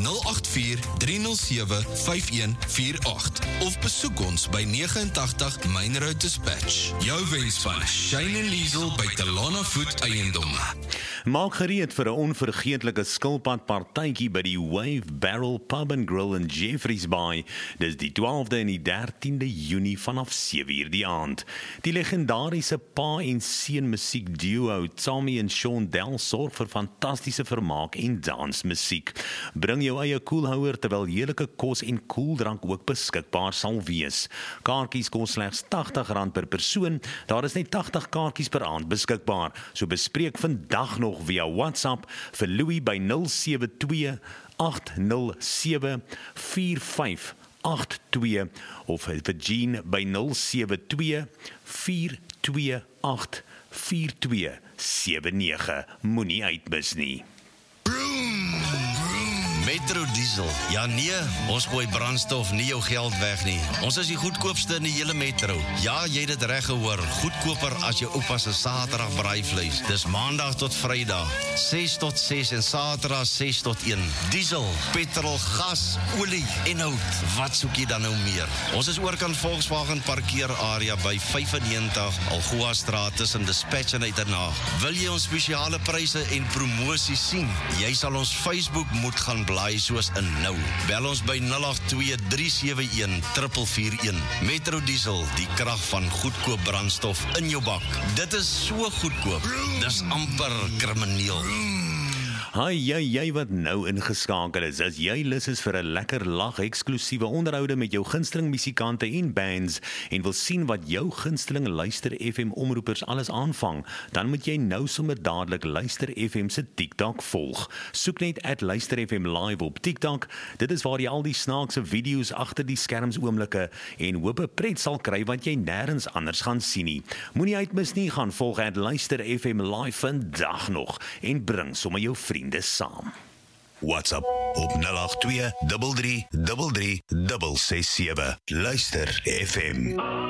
084-307-5148 of besoek ons by 89 Main Road Dispatch. Jou wenspan, Shane en Liesel by Telana Food Eiendomme. Maak gereed vir 'n onvergeetlike skilpadpartytjie by die Wave Barrel Pub and Grill in Jeffreys Bay. Dis die 12de en die 13de Junie vanaf 7:00 die aand. Die legendariese pa en seun musiekduo Tommy en Sean Dell sorg vir fantastiese vermaak en dansmusiek. Bring jou eie koelhouer terwyl heerlike kos en koeldrank ook beskikbaar sal wees. Kaartjies kos slegs R80 per persoon. Daar is net 80 kaartjies per aand beskikbaar. So bespreek vandag nog via WhatsApp vir Louis by 072-807-4582 of vir Jean by 072-428-4279. Moenie uitmis nie. Metro Diesel. Ja nee, ons gooi brandstof nie jou geld weg nie. Ons is die goedkoopste in die hele metro. Ja, jy het dit reg gehoor. Goedkoper as jou oupa se Saterdag braaivleis. Dis Maandag tot Vrydag, 6 tot 6 en Saterdag 6 tot 1. Diesel, petrol, gas, olie en hout. Wat soek jy dan nou meer? Ons is oorkant Volkswagen parkeerarea by 95 Algoa Straat tussen Dispatch en Uiternaag. Wil jy ons spesiale pryse en promosies sien? Jy sal ons Facebook moet gaan blaai soos in nou. Bel ons by 082-371-441. Metro Diesel, die krag van goedkoop brandstof in jou bak. Dit is so goedkoop. Dis amper krimineel. Hi, jy wat nou ingeskakel is. As jy lus is vir 'n lekker lag eksklusiewe onderhoude met jou gunsteling musikante en bands en wil sien wat jou gunsteling Luister FM omroepers alles aanvang, dan moet jy nou sommer dadelik Luister FM se TikTok volg. Soek net @Luister FM live op TikTok. Dit is waar jy al die snaakse video's agter die skerms oomblikke en hoop 'n pret sal kry wat jy nêrens anders gaan sien nie. Moenie uitmis nie, gaan volg @Luister FM live vandag nog en bring sommer jou vriende saam. WhatsApp op 082 33 33 667. Luister FM.